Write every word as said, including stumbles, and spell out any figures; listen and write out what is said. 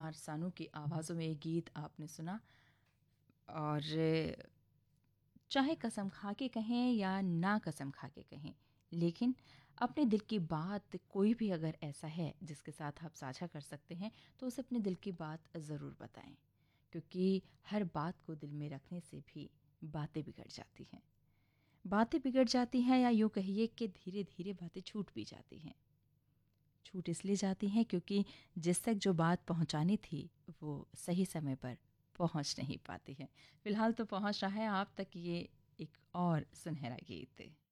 कुमार सानू की आवाज़ों में ये गीत आपने सुना। और चाहे कसम खा के कहें या ना कसम खा के कहें, लेकिन अपने दिल की बात कोई भी अगर ऐसा है जिसके साथ आप साझा कर सकते हैं तो उसे अपने दिल की बात ज़रूर बताएं, क्योंकि हर बात को दिल में रखने से भी बातें बिगड़ जाती हैं। बातें बिगड़ जाती हैं या यूँ कहिए कि धीरे धीरे बातें छूट भी जाती हैं। छूट इसलिए जाती हैं क्योंकि जिस तक जो बात पहुंचानी थी वो सही समय पर पहुंच नहीं पाती है। फिलहाल तो पहुंच रहा है आप तक ये एक और सुनहरा गीत।